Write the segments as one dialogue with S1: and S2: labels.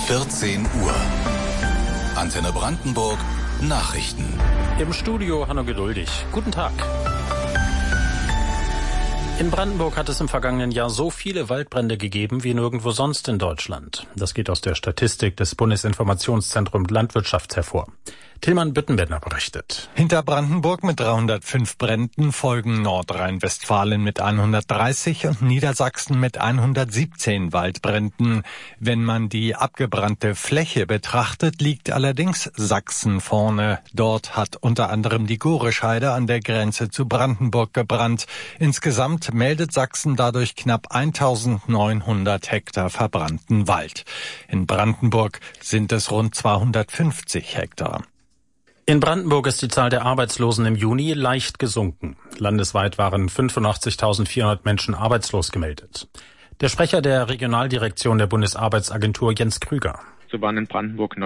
S1: 14 Uhr. Antenne Brandenburg Nachrichten.
S2: Im Studio Hanno Geduldig. Guten Tag. In Brandenburg hat es im vergangenen Jahr so viele Waldbrände gegeben wie nirgendwo sonst in Deutschland. Das geht aus der Statistik des Bundesinformationszentrums Landwirtschaft hervor. Tillmann Büttenbender berichtet.
S3: Hinter Brandenburg mit 305 Bränden folgen Nordrhein-Westfalen mit 130 und Niedersachsen mit 117 Waldbränden. Wenn man die abgebrannte Fläche betrachtet, liegt allerdings Sachsen vorne. Dort hat unter anderem die Gorescheide an der Grenze zu Brandenburg gebrannt. Insgesamt meldet Sachsen dadurch knapp 1900 Hektar verbrannten Wald. In Brandenburg sind es rund 250 Hektar.
S2: In Brandenburg ist die Zahl der Arbeitslosen im Juni leicht gesunken. Landesweit waren 85.400 Menschen arbeitslos gemeldet. Der Sprecher der Regionaldirektion der Bundesarbeitsagentur Jens Krüger.
S4: So waren in Brandenburg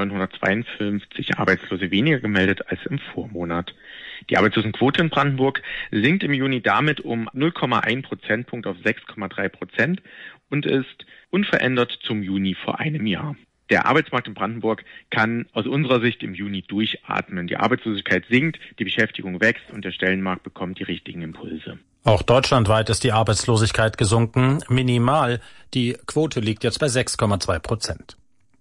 S4: 952 Arbeitslose weniger gemeldet als im Vormonat. Die Arbeitslosenquote in Brandenburg sinkt im Juni damit um 0,1 Prozentpunkt auf 6,3% und ist unverändert zum Juni vor einem Jahr. Der Arbeitsmarkt in Brandenburg kann aus unserer Sicht im Juni durchatmen. Die Arbeitslosigkeit sinkt, die Beschäftigung wächst und der Stellenmarkt bekommt die richtigen Impulse.
S2: Auch deutschlandweit ist die Arbeitslosigkeit gesunken. Minimal. Die Quote liegt jetzt bei 6,2%.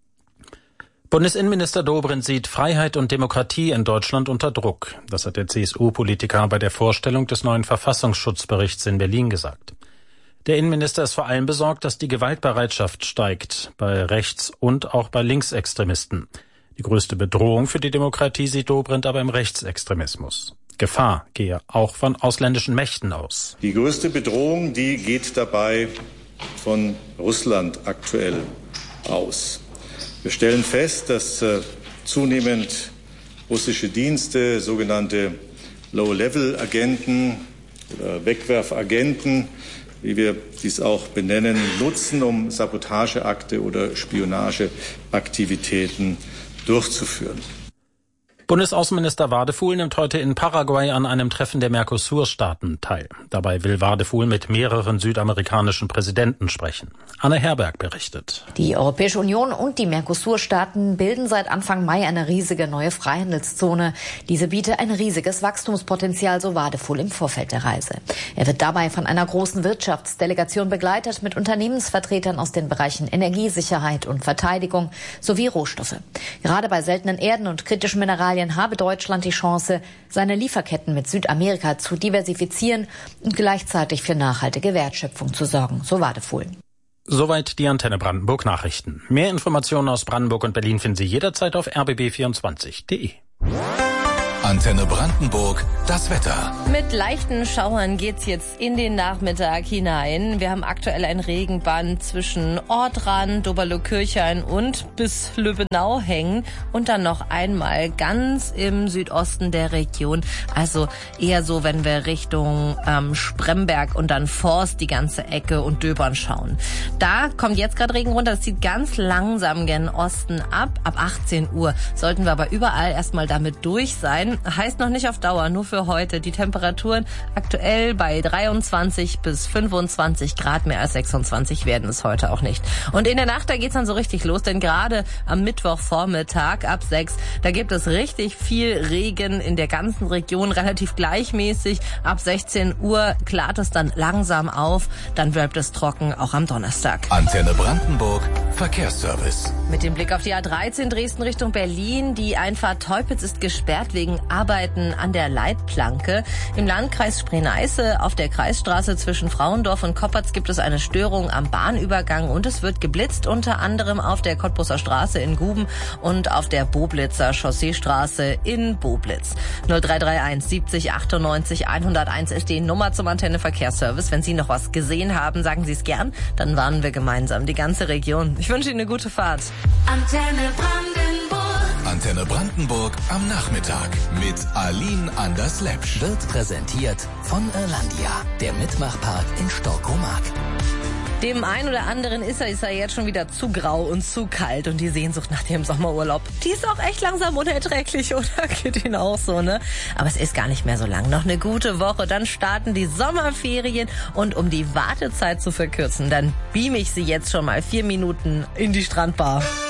S2: Bundesinnenminister Dobrindt sieht Freiheit und Demokratie in Deutschland unter Druck. Das hat der CSU-Politiker bei der Vorstellung des neuen Verfassungsschutzberichts in Berlin gesagt. Der Innenminister ist vor allem besorgt, dass die Gewaltbereitschaft steigt, bei Rechts- und auch bei Linksextremisten. Die größte Bedrohung für die Demokratie sieht Dobrindt aber im Rechtsextremismus. Gefahr gehe auch von ausländischen Mächten aus.
S5: Die größte Bedrohung, die geht dabei von Russland aktuell aus. Wir stellen fest, dass zunehmend russische Dienste, sogenannte Low-Level-Agenten oder Wegwerfagenten, wie wir dies auch benennen, nutzen, um Sabotageakte oder Spionageaktivitäten durchzuführen.
S2: Bundesaußenminister Wadefuhl nimmt heute in Paraguay an einem Treffen der Mercosur-Staaten teil. Dabei will Wadefuhl mit mehreren südamerikanischen Präsidenten sprechen. Anne Herberg berichtet.
S6: Die Europäische Union und die Mercosur-Staaten bilden seit Anfang Mai eine riesige neue Freihandelszone. Diese biete ein riesiges Wachstumspotenzial, so Wadefuhl im Vorfeld der Reise. Er wird dabei von einer großen Wirtschaftsdelegation begleitet mit Unternehmensvertretern aus den Bereichen Energiesicherheit und Verteidigung sowie Rohstoffe. Gerade bei seltenen Erden und kritischen Mineralien habe Deutschland die Chance, seine Lieferketten mit Südamerika zu diversifizieren und gleichzeitig für nachhaltige Wertschöpfung zu sorgen, so Wadefuhl.
S2: Soweit die Antenne Brandenburg Nachrichten. Mehr Informationen aus Brandenburg und Berlin finden Sie jederzeit auf rbb24.de.
S1: Antenne Brandenburg, das Wetter.
S7: Mit leichten Schauern geht's jetzt in den Nachmittag hinein. Wir haben aktuell ein Regenband zwischen Ortrand, Doberlo-Kirchhain und bis Lübbenau hängen und dann noch einmal ganz im Südosten der Region. Also eher so, wenn wir Richtung Spremberg und dann Forst die ganze Ecke und Döbern schauen. Da kommt jetzt gerade Regen runter. Das zieht ganz langsam gen Osten ab. Ab 18 Uhr sollten wir aber überall erstmal damit durch sein. Heißt noch nicht auf Dauer, nur für heute. Die Temperaturen aktuell bei 23 bis 25 Grad, mehr als 26 werden es heute auch nicht. Und in der Nacht, da geht's dann so richtig los, denn gerade am Mittwochvormittag ab 6, da gibt es richtig viel Regen in der ganzen Region, relativ gleichmäßig. Ab 16 Uhr klart es dann langsam auf, dann bleibt es trocken, auch am Donnerstag.
S1: Antenne Brandenburg, Verkehrsservice.
S7: Mit dem Blick auf die A13 Dresden Richtung Berlin, die Einfahrt Teupitz ist gesperrt wegen Arbeiten an der Leitplanke. Im Landkreis Spree-Neiße auf der Kreisstraße zwischen Frauendorf und Koppertz gibt es eine Störung am Bahnübergang und es wird geblitzt, unter anderem auf der Cottbuser Straße in Guben und auf der Boblitzer Chausseestraße in Boblitz. 0331 70 98 101 ist die Nummer zum Antenne Verkehrsservice. Wenn Sie noch was gesehen haben, sagen Sie es gern, dann warnen wir gemeinsam die ganze Region. Ich wünsche Ihnen eine gute Fahrt.
S1: Antenne Brandenburg am Nachmittag mit Aline Anders-Lepsch.
S8: Wird präsentiert von Irlandia, der Mitmachpark in Storkomark.
S7: Dem einen oder anderen ist er jetzt schon wieder zu grau und zu kalt und die Sehnsucht nach dem Sommerurlaub, die ist auch echt langsam unerträglich, oder? Geht Ihnen auch so, ne? Aber es ist gar nicht mehr so lang. Noch eine gute Woche, dann starten die Sommerferien und um die Wartezeit zu verkürzen, dann beame ich Sie jetzt schon mal 4 Minuten in die Strandbar.